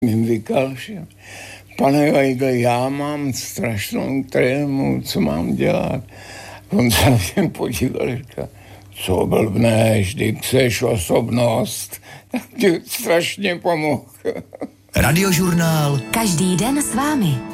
Jim vykalšil. Pane Weigl, já mám strašnou trému, co mám dělat? On se na mě podíval a říkal, co blbneš, vždyť seš osobnost. Tak ti strašně pomohl. Radiožurnál. Každý den s vámi.